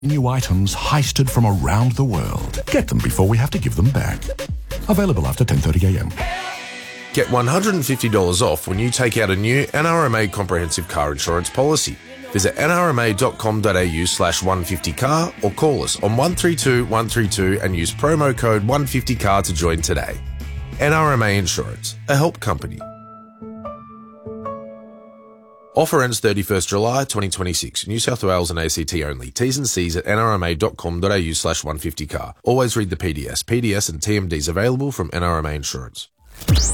New items heisted from around the world. Get them before we have to give them back. Available after 10:30 a.m. Get $150 off when you take out a new NRMA comprehensive car insurance policy. Visit nrma.com.au/150car or call us on 132 132 and use promo code 150car to join today. NRMA Insurance, a help company. Offer ends 31st July 2026. New South Wales and ACT only. T's and C's at nrma.com.au/150car. Always read the PDS. PDS and TMDs available from NRMA Insurance.